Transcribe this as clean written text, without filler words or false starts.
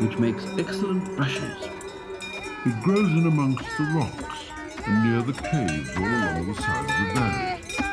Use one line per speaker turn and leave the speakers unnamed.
which makes excellent brushes.
It grows in amongst the rocks and near the caves all along the side of the valley.